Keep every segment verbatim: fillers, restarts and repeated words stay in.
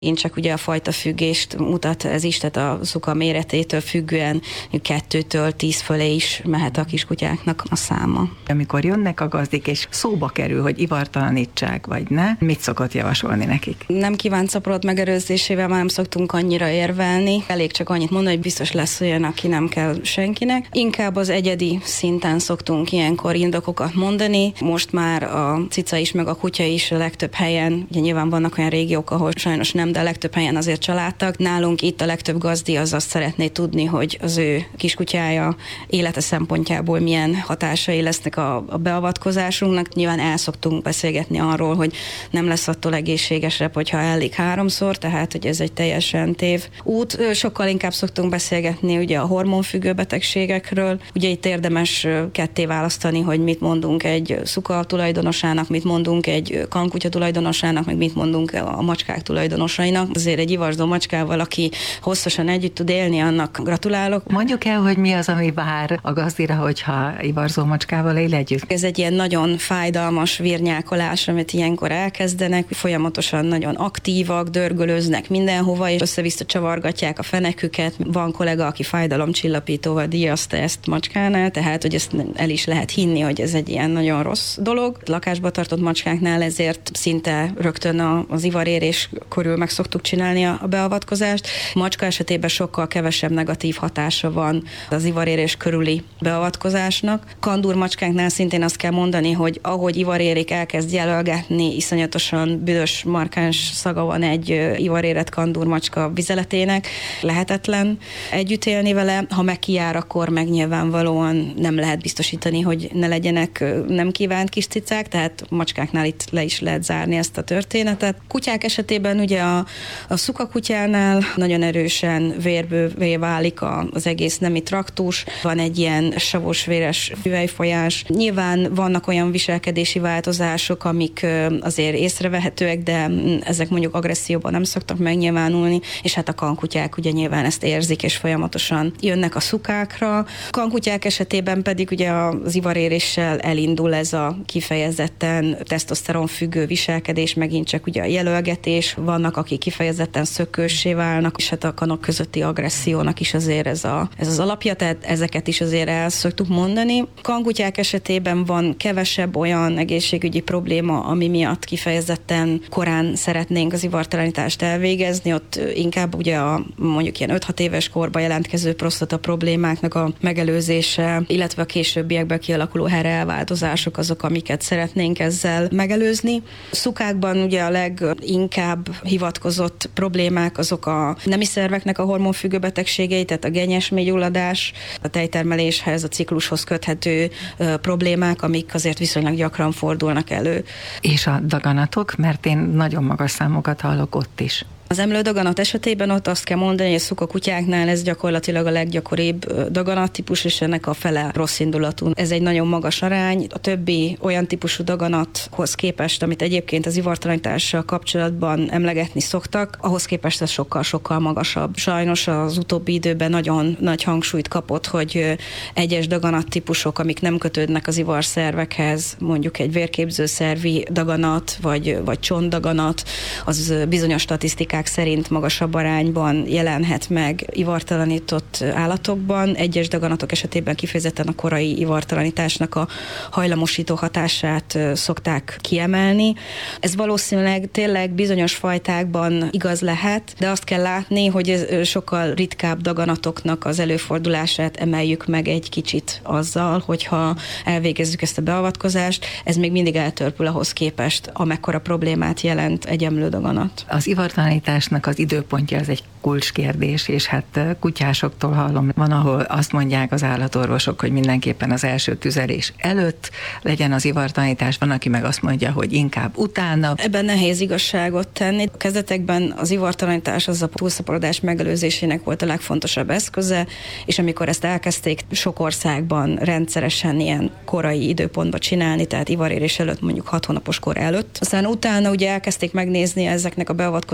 Én csak ugye a fajta függést mutat ez is, tehát a szuka méretétől függően kettőtől tíz fölé is mehet a kiskutyáknak a száma. Amikor jönnek a gazdik, és szóba kerül, hogy ivartalanítsák, vagy ne, mit szokott javasolni nekik? Nem kívánt szaporodott megelőzésével már nem szoktunk annyira érvelni. Elég csak annyit mondani, hogy biztos lesz olyan, aki nem kell senkinek. Inkább az egyedi szinten szoktunk ilyenkor indokokat mondani. Most már a cica is, meg a kutya is a legtöbb helyen, ugye nyilván vannak olyan régiók, ahol sajnos nem, de a legtöbb helyen azért családtag. Nálunk itt a legtöbb gazdi az azt szeretné tudni, hogy az ő kiskutyája élete szempontjából milyen hatásai lesznek a, a beavatkozásunknak. Nyilván el szoktunk beszélgetni arról, hogy nem lesz attól egészségesebb, hogyha ellik háromszor, tehát hogy ez egy teljesen tév út. Sokkal inkább szoktunk beszélgetni ugye a hormonfüggő betegségekről. Ugye itt érdemes ketté választani, hogy mit mondunk egy szuka tulajdonosának, mit mondunk egy kankutya tulajdonosának, meg mit mondunk a macskák tulajdonosainak. Azért egy ivarzó macskával, aki hosszasan együtt tud élni, annak gratulálok. Mondjuk el, hogy mi az, ami vár a gazdira, hogyha ivarzó macskával él együtt? Ez egy ilyen nagyon fájdalmas virnyákolás, amit ilyenkor elkezdenek, folyamatosan nagyon aktívak, dörgölöznek mindenhova, és össze-vissza csavargatják a feneküket. Van kollega, aki fájdalomcsillapítóval díjazta ezt macskánál, tehát hogy ezt el is lehet hinni, hogy ez egy ilyen nagyon rossz dolog. Lakásba tartott macskáknál ezért szinte rögtön az ivarérés körül meg szoktuk csinálni a beavatkozást. Macska esetében sokkal kevesebb negatív hatása van az ivarérés körüli beavatkozásnak. Kandúr macskáknál szintén azt kell mondani, hogy ahogy ivarérik elkezd jelölgetni, iszonyatosan büdös, markáns szaga van egy ivarérett kandúr macska vizeletének. Lehetetlen együtt élni vele, ha meg kijár, akkor meg nyilvánvalóan nem lehet biztosítani, hogy ne legyenek nem kívánt kis cicák, tehát macskáknál itt le is lehet zárni ezt a történetet. Kutyák esetében ugye a, a szukakutyánál nagyon erősen vérbővé válik a, az egész nemi traktus, van egy ilyen savos-véres hüvelyfolyás. Nyilván vannak olyan viselkedési változások, amik azért észrevehetőek, de ezek mondjuk agresszióban nem szoktak megnyilvánulni, és hát a kankutyák ugye nyilván ezt érzik, és folyamatosan jönnek a szukákra. Kankutyák esetében pedig ugye az ivaréréssel elindul ez a kifejezetten tesztoszteron függő viselkedés, megint csak ugye a jelölgetés, vannak, akik kifejezetten szökőssé válnak, és hát a kanok közötti agressziónak is azért ez, a, ez az alapja, tehát ezeket is azért el szoktuk mondani. Kankutyák esetében van kevesebb olyan egészségügyi probléma, ami miatt kifejezetten korán szeretnénk az ivartalanítást elvégezni, ott inkább ugye a mondjuk ilyen öt-hat éves korban jelentkező prostata problémáknak a megelőzése, illetve a későbbiekben kialakuló herreelváltozások azok, amiket szeretnénk ezzel megelőzni. Szukákban ugye a leginkább hivatkozott problémák azok a nemi szerveknek a hormonfüggő betegségei, tehát a gennyes mélygyulladás, a tejtermeléshez, a ciklushoz köthető ö, problémák, amik azért viszonylag gyakran fordulnak elő. És a daganatok, mert én nagyon magas számokat hallok ott is. Az emlődaganat esetében ott azt kell mondani, hogy a szukakutyáknál ez gyakorlatilag a leggyakoribb daganattípus, és ennek a fele rossz indulatú. Ez egy nagyon magas arány. A többi olyan típusú daganathoz képest, amit egyébként az ivartalanítással kapcsolatban emlegetni szoktak, ahhoz képest ez sokkal-sokkal magasabb. Sajnos az utóbbi időben nagyon nagy hangsúlyt kapott, hogy egyes daganattípusok, amik nem kötődnek az ivarszervekhez, mondjuk egy vérképzőszervi daganat, vagy, vagy csontdaganat, az bizonyos statisztikák szerint magasabb arányban jelenhet meg ivartalanított állatokban. Egyes daganatok esetében kifejezetten a korai ivartalanításnak a hajlamosító hatását szokták kiemelni. Ez valószínűleg tényleg bizonyos fajtákban igaz lehet, de azt kell látni, hogy ez sokkal ritkább daganatoknak az előfordulását emeljük meg egy kicsit azzal, hogyha elvégezzük ezt a beavatkozást, ez még mindig eltörpül ahhoz képest, amekkora problémát jelent egy emlődaganat. Az ivartalanítás az időpontja az egy kulcskérdés, és hát kutyásoktól hallom, van, ahol azt mondják az állatorvosok, hogy mindenképpen az első tüzelés előtt legyen az ivartalanítás, van, aki meg azt mondja, hogy inkább utána. Ebben nehéz igazságot tenni. A kezdetekben az ivartalanítás az a túlszaporodás megelőzésének volt a legfontosabb eszköze, és amikor ezt elkezdték sok országban rendszeresen ilyen korai időpontban csinálni, tehát ivarérés előtt, mondjuk hat hónapos kor előtt. Aztán utána ugye elkezdték megnézni ezeknek a beavatkozásoknak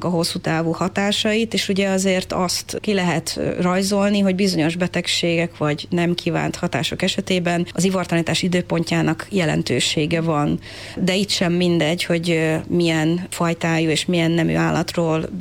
a hosszú távú hatásait, és ugye azért azt ki lehet rajzolni, hogy bizonyos betegségek vagy nem kívánt hatások esetében az ivartalanítás időpontjának jelentősége van. De itt sem mindegy, hogy milyen fajtájú és milyen nemű állatról